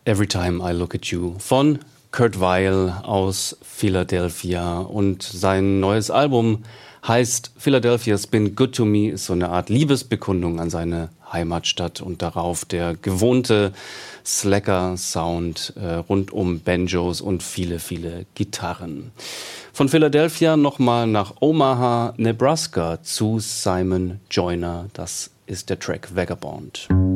Every Time I Look at You von Kurt Weill aus Philadelphia. Und sein neues Album heißt Philadelphia's Been Good to Me, ist so eine Art Liebesbekundung an seine Heimatstadt und darauf der gewohnte Slacker-Sound rund um Banjos und viele, viele Gitarren. Von Philadelphia nochmal nach Omaha, Nebraska zu Simon Joyner. Das ist der Track Vagabond.